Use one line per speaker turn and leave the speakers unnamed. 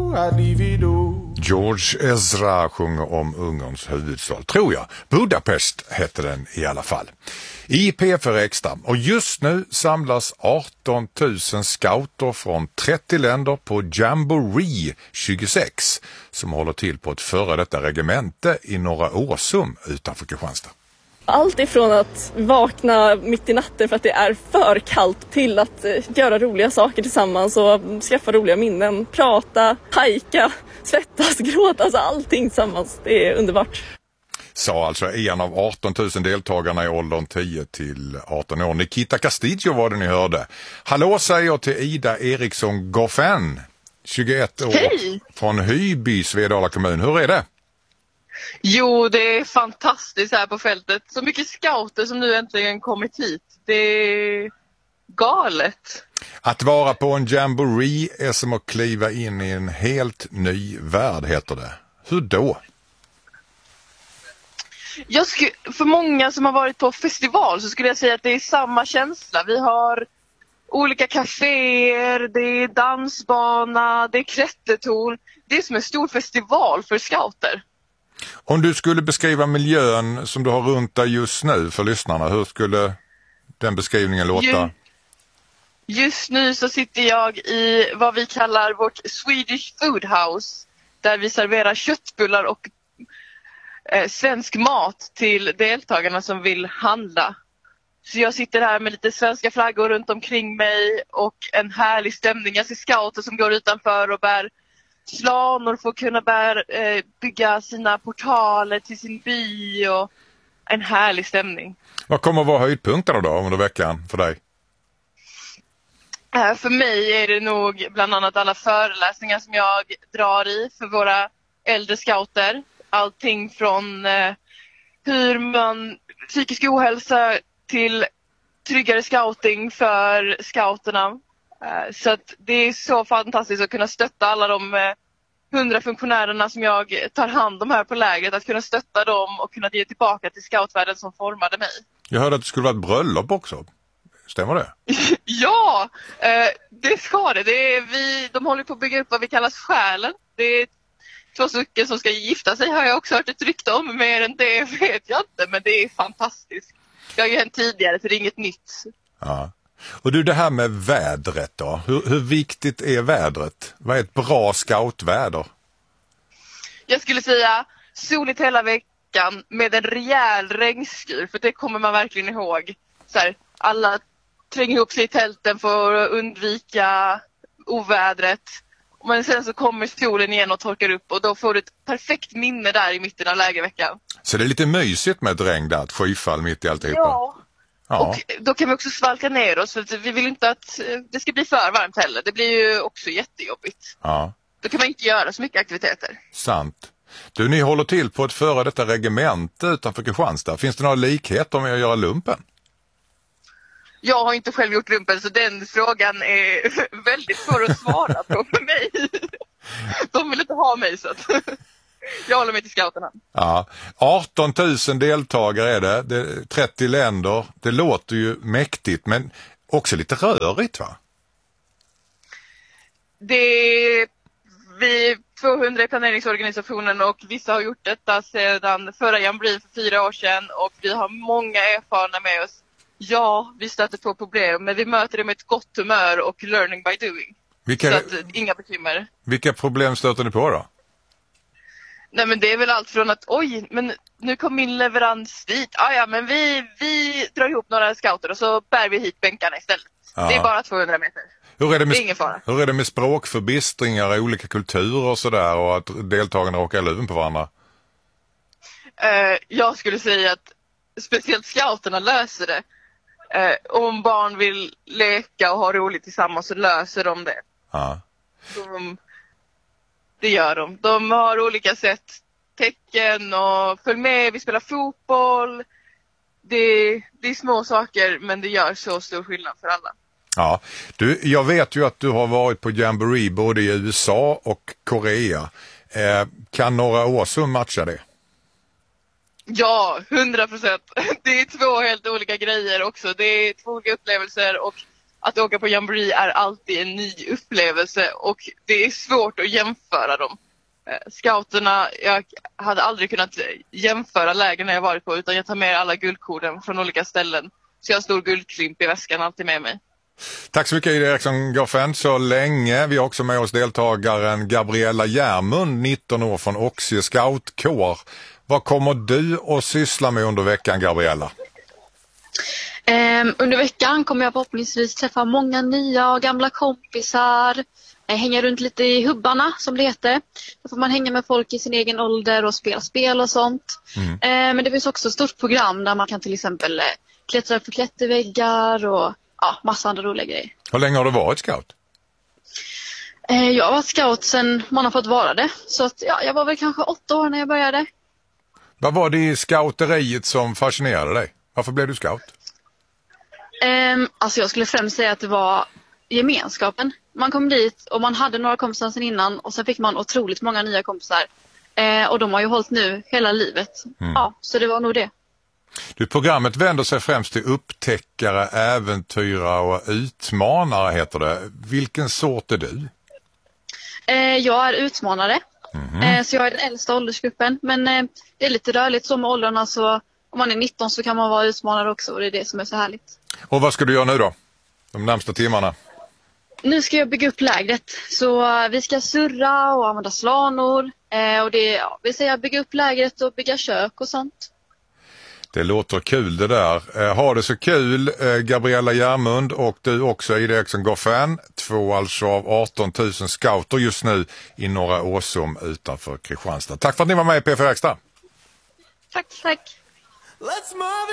George Ezra sjunger om Ungerns huvudstad, tror jag. Budapest hette den i alla fall. I P4 Extra. Och just nu samlas 18 000 scouter från 30 länder på Jamboree 26 som håller till på ett före detta regemente i Norra Åsum utanför Kristianstad.
Allt ifrån att vakna mitt i natten för att det är för kallt till att göra roliga saker tillsammans och skaffa roliga minnen, prata, hajka, svettas, gråta, alltså allting tillsammans. Det är underbart.
Sa alltså en av 18 000 deltagarna i åldern 10 till 18 år. Nikita Castillo var det ni hörde. Hallå säger jag till Ida Eriksson Goffin, 21 år,
Hej.
Från Hyby, Svedala kommun. Hur är det?
Jo, det är fantastiskt här på fältet. Så mycket scouter som nu äntligen kommit hit. Det är galet.
Att vara på en jamboree är som att kliva in i en helt ny värld, heter det. Hur då?
För många som har varit på festival så skulle jag säga att det är samma känsla. Vi har olika kaféer, det är dansbana, det är klättertorn. Det är som en stor festival för scouter.
Om du skulle beskriva miljön som du har runt dig just nu för lyssnarna, hur skulle den beskrivningen låta?
Just nu så sitter jag i vad vi kallar vårt Swedish Food House, där vi serverar köttbullar och svensk mat till deltagarna som vill handla. Så jag sitter här med lite svenska flaggor runt omkring mig och en härlig stämning. Jag ser scouter som går utanför och bär slanor för att kunna bygga sina portaler till sin by, och en härlig stämning.
Vad kommer att vara höjdpunkterna då under veckan för dig?
För mig är det nog bland annat alla föreläsningar som jag drar i för våra äldre scouter. Allting från hur man psykisk ohälsa till tryggare scouting för scouterna. Så att det är så fantastiskt att kunna stötta alla de 100 funktionärerna som jag tar hand om här på lägret. Att kunna stötta dem och kunna ge tillbaka till scoutvärlden som formade mig.
Jag hörde att det skulle vara ett bröllop också. Stämmer det?
Ja, det ska det. De håller på att bygga upp vad vi kallar själen. Det är 2 stycken som ska gifta sig, har jag också hört ett rykte om. Mer än det vet jag inte, men det är fantastiskt. Det har ju hänt tidigare, för det är inget nytt.
Ja. Och du, det här med vädret då. Hur viktigt är vädret? Vad är ett bra scoutväder?
Jag skulle säga soligt hela veckan med en rejäl regnskur, för det kommer man verkligen ihåg. Så här, alla tränger ihop sig i tälten för att undvika ovädret. Men sen så kommer solen igen och torkar upp, och då får du ett perfekt minne där i mitten av lägerveckan.
Så det är lite mysigt med ett regn där, ett skyfall mitt i alltihopa.
Ja, och då kan vi också svalka ner oss, för vi vill inte att det ska bli för varmt heller. Det blir ju också jättejobbigt.
Ja.
Då kan man inte göra så mycket aktiviteter.
Sant. Du, ni håller till på ett före detta regemente utanför Kristianstad. Finns det några likheter med att göra lumpen?
Jag har inte själv gjort lumpen, så den frågan är väldigt svår att svara på för mig. De vill inte ha mig, så att jag håller mig till scouterna.
Ja, 18 000 deltagare är det 30 länder. Det låter ju mäktigt, men också lite rörigt, va?
Vi är 200 i planeringsorganisationen, och vissa har gjort detta sedan förra Jamboree för 4 år sedan, och vi har många erfarna med oss. Ja, vi stöter på problem, men vi möter det med ett gott humör och learning by doing. Så att, inga bekymmer.
Vilka problem stöter ni på då?
Nej, men det är väl allt från att men nu kom min leverans dit. Ja, men vi drar ihop några scouter och så bär vi hit bänkarna istället. Ja. Det är bara 200 meter.
Hur är det med,
det är ingen fara.
Hur är det med språkförbistringar i olika kulturer och sådär, och att deltagarna råkar luven på varandra?
Jag skulle säga att speciellt scouterna löser det. Om barn vill leka och ha roligt tillsammans så löser de det.
Ja.
Det gör de. De har olika sätt, tecken och följ med, vi spelar fotboll. Det är små saker, men det gör så stor skillnad för alla.
Ja, du, jag vet ju att du har varit på Jamboree både i USA och Korea. Kan Norra Åsum matcha det?
Ja, 100%. Det är 2 helt olika grejer också. Det är 2 olika upplevelser, och att åka på jamboree är alltid en ny upplevelse och det är svårt att jämföra dem. Scouterna, jag hade aldrig kunnat jämföra lägen när jag varit på, utan jag tar med alla guldkorden från olika ställen. Så jag har en stor guldklimp i väskan alltid med mig.
Tack så mycket Ida Eriksson Goffin så länge. Vi har också med oss deltagaren Gabriella Järmund, 19 år från Oxie scoutkår. Vad kommer du att syssla med under veckan, Gabriella?
Under veckan kommer jag förhoppningsvis träffa många nya och gamla kompisar. Hänga runt lite i hubbarna som det heter. Då får man hänga med folk i sin egen ålder och spela spel och sånt. Men det finns också ett stort program där man kan till exempel klättra på klätterväggar och massa andra roliga grejer.
Hur länge har du varit scout?
Jag har varit scout sedan man har fått vara det. Så att, jag var väl kanske 8 år när jag började.
Vad var det i scouteriet som fascinerade dig? Varför blev du scout?
Alltså jag skulle främst säga att det var gemenskapen. Man kom dit och man hade några kompisar sedan innan och sen fick man otroligt många nya kompisar. Och de har ju hållit nu hela livet. Ja, så det var nog det.
Programmet vänder sig främst till upptäckare, äventyrare och utmanare heter det. Vilken sort är du?
Jag är utmanare. Så jag är den äldsta åldersgruppen. Men det är lite rörligt så med åldrarna, så om man är 19 så kan man vara utmanare också och det är det som är så härligt. Och
vad ska du göra nu då? De närmsta timmarna?
Nu ska jag bygga upp lägret. Så vi ska surra och använda slanor. Och det vi säger bygga upp lägret och bygga kök och sånt.
Det låter kul det där. Ha det så kul Gabriella Järmund och du också Ida Eriksson Goffin. 2 alltså av 18 000 scouter just nu i Norra Åsum utanför Kristianstad. Tack för att ni var med i P4 Extra.
Tack.